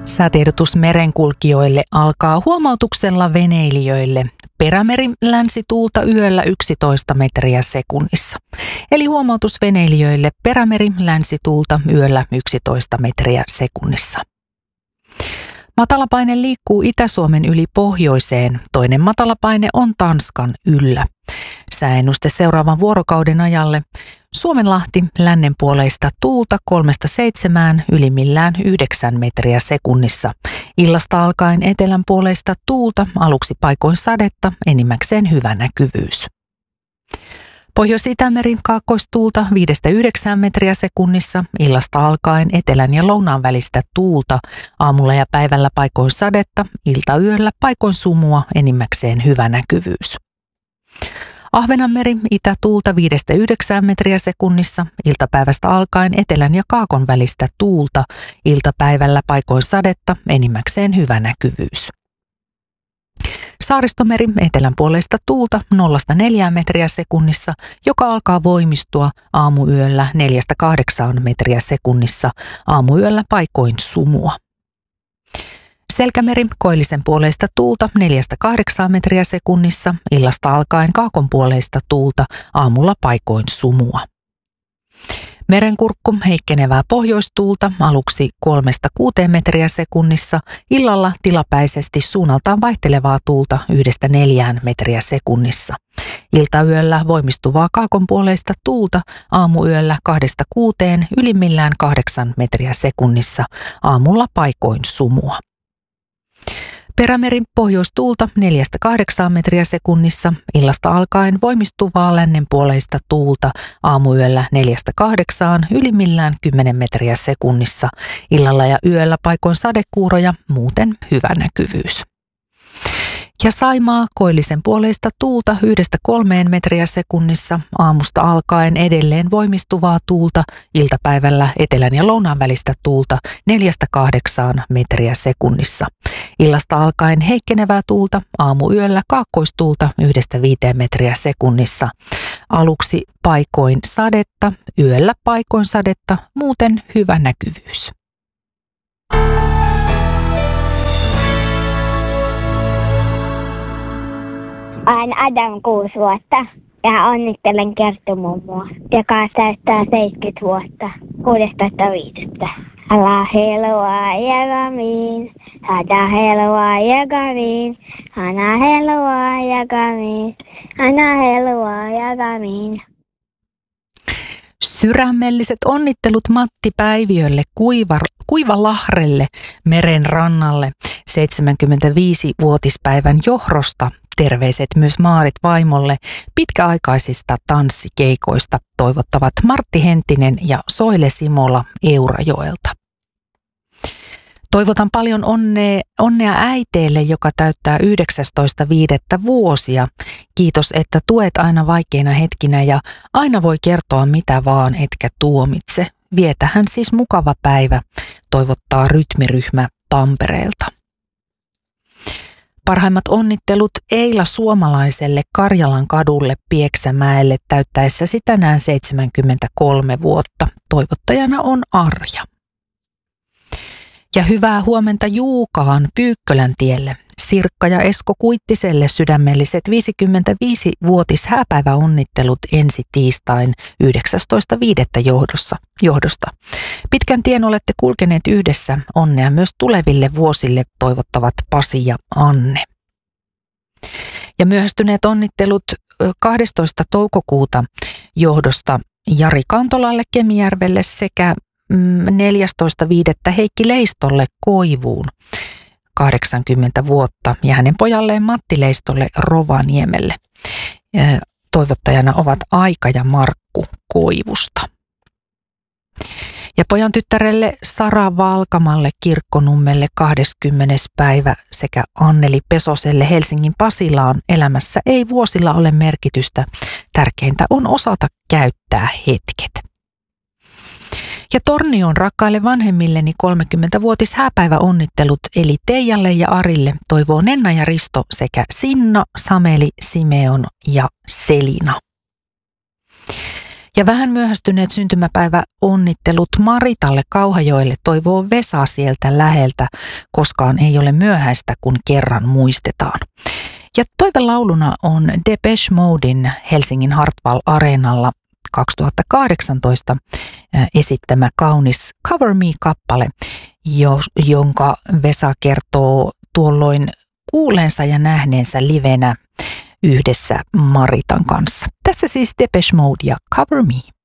Säätiedotus merenkulkijoille alkaa huomautuksella veneilijöille. Perämeri länsituulta yöllä 11 metriä sekunnissa. Eli huomautus veneilijöille perämeri länsituulta yöllä 11 metriä sekunnissa. Matalapaine liikkuu Itä-Suomen yli pohjoiseen. Toinen matalapaine on Tanskan yllä. Sääennuste seuraavan vuorokauden ajalle. Suomenlahti lännenpuoleista tuulta 3-7, ylimmillään 9 metriä sekunnissa. Illasta alkaen etelänpuoleista tuulta, aluksi paikoin sadetta, enimmäkseen hyvä näkyvyys. Pohjois-Itämeri kaakkoistuulta 5-9 metriä sekunnissa, illasta alkaen etelän ja lounaan välistä tuulta, aamulla ja päivällä paikoin sadetta, iltayöllä paikoin sumua, enimmäkseen hyvä näkyvyys. Ahvenanmeri itätuulta 5-9 metriä sekunnissa, iltapäivästä alkaen etelän ja kaakon välistä tuulta, iltapäivällä paikoin sadetta, enimmäkseen hyvä näkyvyys. Saaristomeri etelänpuoleista tuulta 0-4 metriä sekunnissa, joka alkaa voimistua aamuyöllä 4-8 metriä sekunnissa, aamuyöllä paikoin sumua. Selkämeri koillisen puoleista tuulta 4-8 metriä sekunnissa, illasta alkaen kaakon puoleista tuulta, aamulla paikoin sumua. Merenkurkku heikkenevää pohjoistuulta aluksi 3-6 metriä sekunnissa, illalla tilapäisesti suunnaltaan vaihtelevaa tuulta 1-4 metriä sekunnissa. Iltayöllä voimistuvaa kaakonpuoleista tuulta, aamuyöllä 2-6, ylimmillään 8 metriä sekunnissa, aamulla paikoin sumua. Perämeri pohjoistuulta 4-8 metriä sekunnissa, illasta alkaen voimistuvaa lännenpuoleista tuulta, aamuyöllä 4-8, ylimmillään 10 metriä sekunnissa, illalla ja yöllä paikoin sadekuuroja, muuten hyvä näkyvyys. Ja Saimaa koillisen puoleista tuulta 1-3 metriä sekunnissa, aamusta alkaen edelleen voimistuvaa tuulta, iltapäivällä etelän ja lounaan välistä tuulta 4-8 metriä sekunnissa. Illasta alkaen heikkenevää tuulta, aamuyöllä kaakkoistuulta 1-5 metriä sekunnissa. Aluksi paikoin sadetta, yöllä paikoin sadetta, muuten hyvä näkyvyys. Olen Adam 6 vuotta ja onnittelen Kerttu-mummua, joka täyttää 70 vuotta 16.5. Allah helua ja gamin, hada helua ja gamin, ana helua ja gamin, ana helua ja gamin. Sydämelliset onnittelut Matti Päiviölle Kuivalahrelle meren rannalle 75-vuotispäivän johdosta. Terveiset myös Maarit vaimolle pitkäaikaisista tanssikeikoista toivottavat Martti Henttinen ja Soile Simola Eurajoelta. Toivotan paljon onnea äiteelle, joka täyttää 19.5. vuosia. Kiitos, että tuet aina vaikeina hetkinä ja aina voi kertoa mitä vaan, etkä tuomitse. Vietähän siis mukava päivä, toivottaa rytmiryhmä Tampereelta. Parhaimmat onnittelut Eila Suomalaiselle Karjalan kadulle Pieksämäelle täyttäessäsi tänään 73 vuotta. Toivottajana on Arja. Ja hyvää huomenta Juukaan Pyykkölän tielle. Sirkka ja Esko Kuittiselle sydämelliset 55-vuotis hääpäiväonnittelut ensi tiistain 19.5. johdosta. Pitkän tien olette kulkeneet yhdessä. Onnea myös tuleville vuosille toivottavat Pasi ja Anne. Ja myöhästyneet onnittelut 12. toukokuuta johdosta Jari Kantolalle Kemijärvelle sekä 14.5. Heikki Leistolle Koivuun 80 vuotta ja hänen pojalleen Matti Leistolle Rovaniemelle. Toivottajana ovat Aika ja Markku Koivusta. Ja pojan tyttärelle Sara Valkamalle Kirkkonummelle 20. päivä sekä Anneli Pesoselle Helsingin Pasilaan elämässä ei vuosilla ole merkitystä. Tärkeintä on osata käyttää hetket. Ja Tornion rakkaille vanhemmilleni 30-vuotis hääpäiväonnittelut eli Teijalle ja Arille toivoo Nenna ja Risto sekä Sinna, Sameli, Simeon ja Selina. Ja vähän myöhästyneet syntymäpäivä onnittelut Maritalle Kauhajoelle toivoo Vesa sieltä läheltä. Koskaan ei ole myöhäistä, kun kerran muistetaan. Ja toivelauluna on Depeche Moden Helsingin Hartwall Areenalla 2018 esittämä kaunis Cover Me-kappale, jonka Vesa kertoo tuolloin kuuleensa ja nähneensä livenä yhdessä Maritan kanssa. Tässä siis Depeche Mode ja Cover Me.